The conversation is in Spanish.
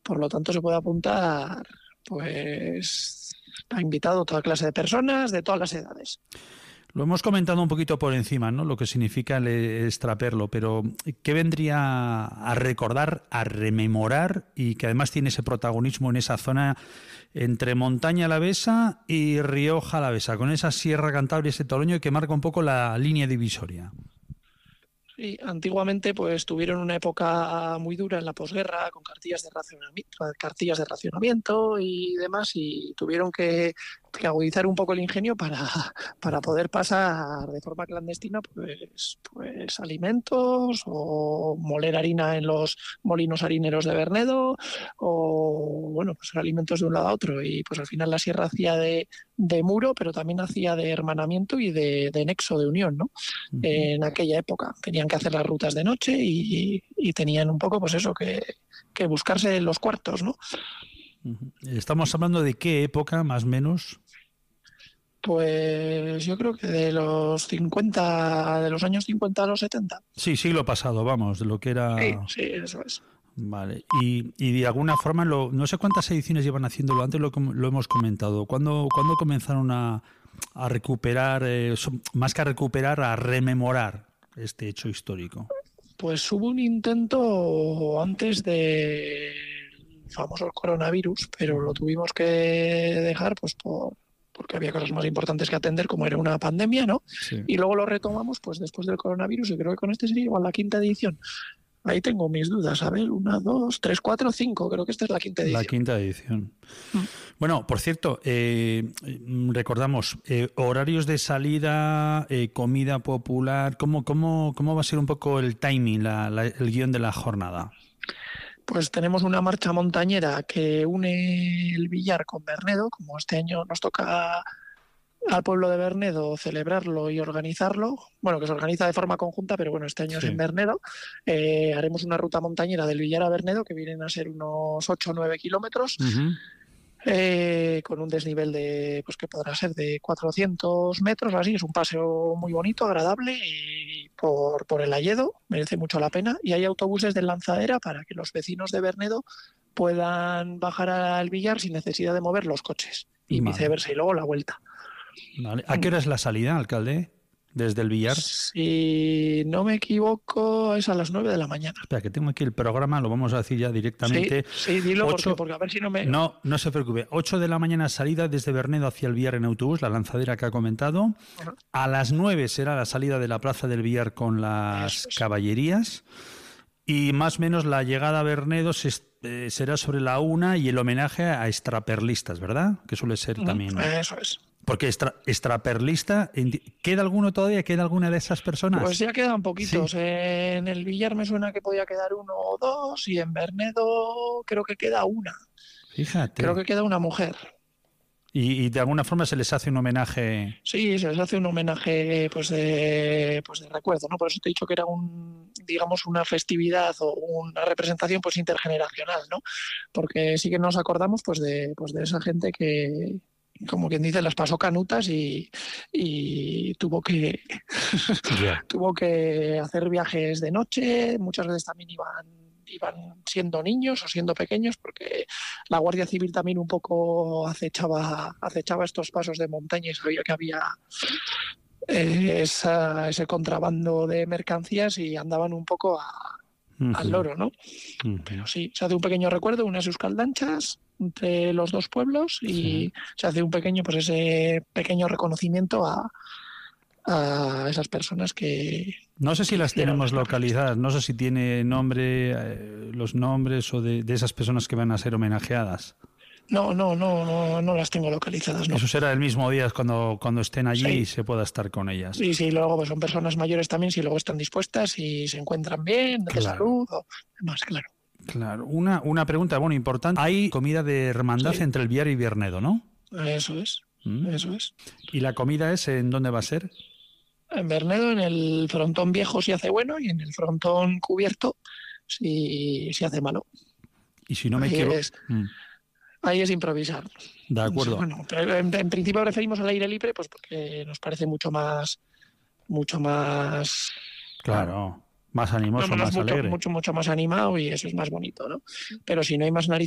Por lo tanto, se puede apuntar, pues, ha invitado a toda clase de personas de todas las edades. Lo hemos comentado un poquito por encima, ¿no? Lo que significa el extraperlo, pero ¿qué vendría a recordar, a rememorar y que además tiene ese protagonismo en esa zona entre Montaña Alavesa y Rioja Alavesa, con esa Sierra Cantabria, ese Toloño que marca un poco la línea divisoria? Sí, antiguamente pues tuvieron una época muy dura en la posguerra con cartillas de racionamiento y demás, y tuvieron que agudizar un poco el ingenio para poder pasar de forma clandestina pues alimentos o moler harina en los molinos harineros de Bernedo o bueno, pues alimentos de un lado a otro, y pues al final la sierra hacía de muro, pero también hacía de hermanamiento y de nexo de unión, ¿no? En aquella época tenían que hacer las rutas de noche y tenían un poco pues eso que buscarse los cuartos, ¿no? Estamos hablando de qué época, más o menos. Pues yo creo que de los años 50 a los 70. Sí, siglo pasado, vamos, de lo que era. Sí, eso es. Vale, y de alguna forma, no sé cuántas ediciones llevan haciéndolo, antes lo hemos comentado. ¿Cuándo comenzaron a recuperar, más que a recuperar, a rememorar este hecho histórico? Pues hubo un intento antes del famoso coronavirus, pero lo tuvimos que dejar pues porque había cosas más importantes que atender, como era una pandemia, ¿no? Sí. Y luego lo retomamos pues después del coronavirus, y creo que con este sería igual la quinta edición. Ahí tengo mis dudas. A ver, 1, 2, 3, 4, 5. Creo que esta es la quinta edición. La quinta edición. Bueno, por cierto, recordamos, horarios de salida, comida popular, ¿cómo va a ser un poco el timing, el guión de la jornada? Pues tenemos una marcha montañera que une el Villar con Bernedo. Como este año nos toca al pueblo de Bernedo celebrarlo y organizarlo, bueno, que se organiza de forma conjunta, pero bueno, este año sí. Es en Bernedo. Haremos una ruta montañera del Villar a Bernedo, que vienen a ser unos 8 o 9 kilómetros, con un desnivel de, pues que podrá ser de 400 metros, así. Es un paseo muy bonito, agradable, y por el Alledo, merece mucho la pena, y hay autobuses de lanzadera para que los vecinos de Bernedo puedan bajar al Villar sin necesidad de mover los coches, y viceversa, y luego la vuelta. Vale. ¿A qué hora es la salida, alcalde? ¿Desde el Villar? Si no me equivoco, es a las 9 de la mañana. Espera, que tengo aquí el programa, lo vamos a decir ya directamente. Sí, dilo, porque a ver si no me... No se preocupe. 8 de la mañana salida desde Bernedo hacia el Villar en autobús, la lanzadera que ha comentado. A las 9 será la salida de la plaza del Villar con las caballerías. Y más o menos la llegada a Bernedo será sobre la 1, y el homenaje a extraperlistas, ¿verdad? Que suele ser también... Eso es. Porque extraperlista, ¿queda alguno todavía? ¿Queda alguna de esas personas? Pues ya quedan poquitos. Sí. En el Villar me suena que podía quedar 1 o 2, y en Bernedo creo que queda 1. Fíjate. Creo que queda una mujer. Y de alguna forma se les hace un homenaje. Sí, se les hace un homenaje pues de recuerdo, ¿no? Por eso te he dicho que era una festividad o una representación pues intergeneracional, ¿no? Porque sí que nos acordamos pues de esa gente que, como quien dice, las pasó canutas y tuvo que tuvo que hacer viajes de noche. Muchas veces también iban siendo niños o siendo pequeños, porque la Guardia Civil también un poco acechaba estos pasos de montaña, y sabía que había ese contrabando de mercancías, y andaban un poco al loro, ¿no? Pero sí, se hace un pequeño recuerdo, unas euskaldanchas entre los dos pueblos, y se hace un pequeño, pues ese pequeño reconocimiento a esas personas que... No sé si las tenemos localizadas, no sé si tiene nombre, los nombres o de esas personas que van a ser homenajeadas. No las tengo localizadas, no. Eso será el mismo día cuando estén allí y se pueda estar con ellas. Sí, luego pues son personas mayores también, si luego están dispuestas y se encuentran bien, de salud o demás, claro. Claro, una pregunta, bueno, importante. Hay comida de hermandad entre el Villar y Bernedo, ¿no? Eso es, eso es. ¿Y la comida en dónde va a ser? En Bernedo, en el frontón viejo si hace bueno, y en el frontón cubierto si hace malo. Y si no me equivoco... Ahí es improvisar. De acuerdo. Bueno, en principio preferimos al aire libre, pues porque nos parece mucho más... Claro, más animoso, más alegre. Mucho más animado, y eso es más bonito, ¿no? Pero si no hay más narices